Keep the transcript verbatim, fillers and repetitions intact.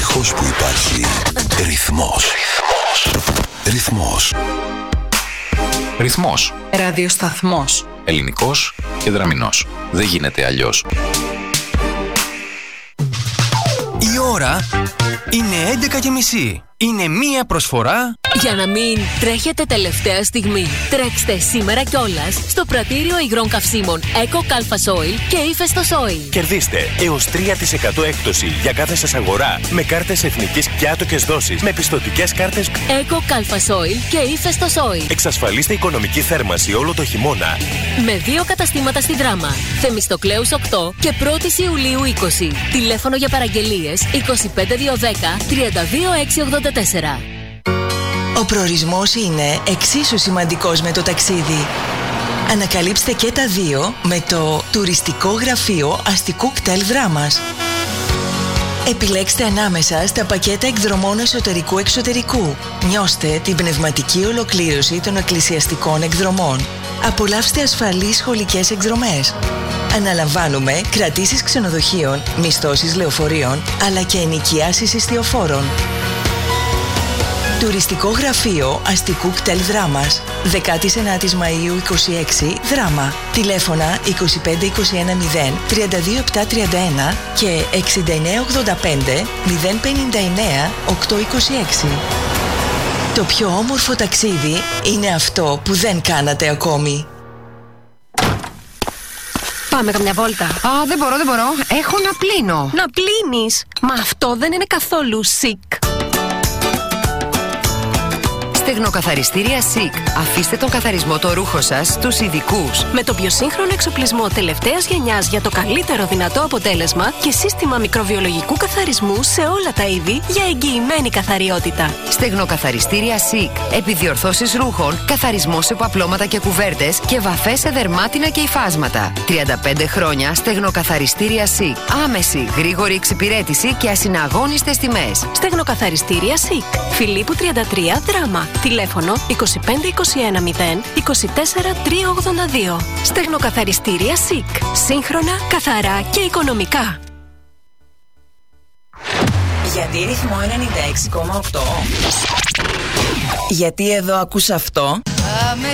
ευτυχώς που υπάρχει ρυθμός. Ρυθμός. Ρυθμός. Ραδιοσταθμός. Ελληνικός και δραμηνός. Δεν γίνεται αλλιώς. Η ώρα είναι έντεκα και μισή. Είναι μία προσφορά. Για να μην τρέχετε τελευταία στιγμή, τρέξτε σήμερα κιόλας στο πρατήριο υγρών καυσίμων Eco Calphas Oil και Ύφεστος Oil. Κερδίστε έως τρία τοις εκατό έκπτωση για κάθε σας αγορά με κάρτες εθνικής και άτοκες δόσεις με πιστωτικές κάρτες Eco Calphas Oil και Ύφεστος Oil. Εξασφαλίστε οικονομική θέρμανση όλο το χειμώνα. Με δύο καταστήματα στη Δράμα, Θεμιστοκλέους οκτώ και πρώτη Ιουλίου είκοσι. Τηλέφωνο για παραγγελίες είκοσι πέντε διακόσια δέκα τριάντα δύο εξακόσια ογδόντα τέσσερα. Ο προορισμός είναι εξίσου σημαντικός με το ταξίδι. Ανακαλύψτε και τα δύο με το τουριστικό γραφείο αστικού κτέλ Δράμας. Επιλέξτε ανάμεσα στα πακέτα εκδρομών εσωτερικού-εξωτερικού. Νιώστε την πνευματική ολοκλήρωση των εκκλησιαστικών εκδρομών. Απολαύστε ασφαλείς σχολικές εκδρομές. Αναλαμβάνουμε κρατήσεις ξενοδοχείων, μισθώσεις λεωφορείων, αλλά και ενοικιάσεις εστιοφόρων. Τουριστικό γραφείο αστικού κτέλ Δράμας. δεκάτη ενάτη Μαΐου είκοσι έξι, Δράμα. Τηλέφωνα είκοσι πέντε είκοσι ένα μηδέν τριάντα δύο επτακόσια τριάντα ένα και εξήντα εννέα ογδόντα πέντε μηδέν πενήντα εννέα οκτακόσια είκοσι έξι. Το πιο όμορφο ταξίδι είναι αυτό που δεν κάνατε ακόμη. Πάμε καμιά βόλτα. Α, δεν μπορώ, δεν μπορώ. Έχω να πλύνω. Να πλύνεις? Μα αυτό δεν είναι καθόλου chic. Στεγνοκαθαριστήρια Σικ. Αφήστε τον καθαρισμό το ρούχο σας στους ειδικούς. Με το πιο σύγχρονο εξοπλισμό τελευταίας γενιάς για το καλύτερο δυνατό αποτέλεσμα και σύστημα μικροβιολογικού καθαρισμού σε όλα τα είδη για εγγυημένη καθαριότητα. Στεγνοκαθαριστήρια Σικ. Επιδιορθώσεις ρούχων, καθαρισμό σε παπλώματα και κουβέρτες και βαφές σε δερμάτινα και υφάσματα. τριάντα πέντε χρόνια Στεγνοκαθαριστήρια Σικ. Άμεση, γρήγορη εξυπηρέτηση και ασυναγώνιστες τιμές. Στεγνοκαθαριστήρια Σικ. Φιλίππου τριάντα τρία, Δράμα. Τηλέφωνο είκοσι πέντε είκοσι ένα μηδέν είκοσι τέσσερα τριακόσια ογδόντα δύο. Στεγνοκαθαριστήρια Σικ. Σύγχρονα, καθαρά και οικονομικά. Γιατί ρυθμό ενενήντα έξι κόμμα οκτώ? Γιατί εδώ ακούς αυτό?